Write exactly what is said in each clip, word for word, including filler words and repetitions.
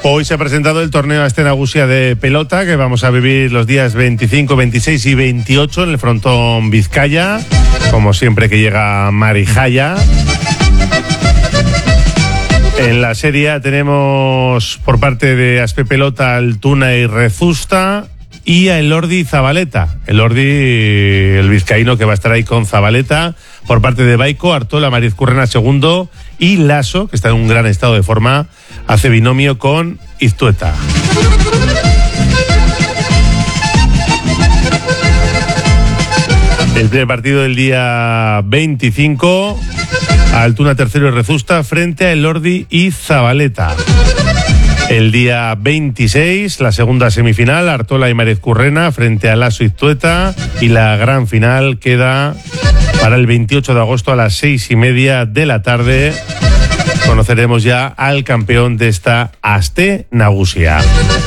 Hoy se ha presentado el torneo Aste Nagusia de pelota que vamos a vivir los días veinticinco, veintiséis y veintiocho en el frontón Vizcaya, como siempre que llega Marijaya. En la serie tenemos por parte de Aspe Pelota Altuna y Rezusta y a Elordi Zabaleta. Elordi, el vizcaíno que va a estar ahí con Zabaleta, por parte de Baico, Artola, Mariz Currena segundo y Lasso, que está en un gran estado de forma, hace binomio con Iztueta. El primer partido del día veinticinco, Altuna tercero y Rezusta frente a Elordi y Zabaleta. El día veintiséis, la segunda semifinal, Artola y Mariz Currena frente a Lasso y Iztueta, y la gran final queda para el veintiocho de agosto a las seis y media de la tarde. Conoceremos ya al campeón de esta Aste Nagusia.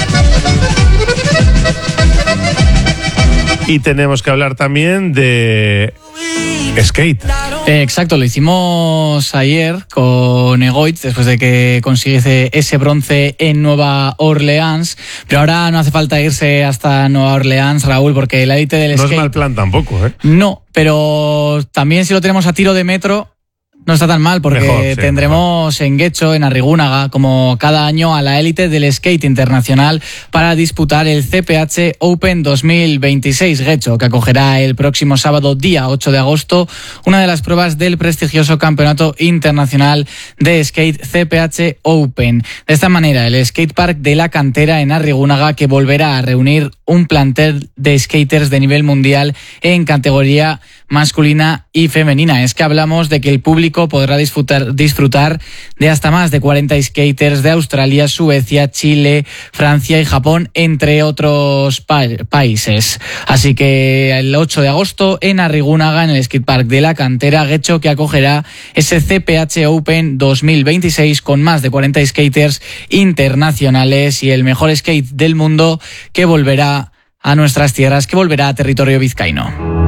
Y tenemos que hablar también de skate. Eh, exacto, lo hicimos ayer con Egoitz después de que consiguiese ese bronce en Nueva Orleans, pero ahora no hace falta irse hasta Nueva Orleans, Raúl, porque la élite del no skate... No es mal plan tampoco, ¿eh? No, pero también si lo tenemos a tiro de metro no está tan mal, porque mejor, sí, tendremos mejor. en Guecho, en Arrigúnaga, como cada año, a la élite del skate internacional para disputar el C P H Open dos mil veintiséis. Guecho, que acogerá el próximo sábado, día ocho de agosto, una de las pruebas del prestigioso Campeonato Internacional de Skate C P H Open. De esta manera, el skatepark de la Cantera en Arrigúnaga, que volverá a reunir un plantel de skaters de nivel mundial en categoría masculina y femenina. Es que hablamos de que el público podrá disfrutar, disfrutar de hasta más de cuarenta skaters de Australia, Suecia, Chile, Francia y Japón, entre otros pa- países. Así que el ocho de agosto en Arrigúnaga, en el skatepark de la Cantera, Guecho, que acogerá ese C P H Open dos mil veintiséis con más de cuarenta skaters internacionales y el mejor skate del mundo que volverá a nuestras tierras, que volverá a territorio vizcaíno.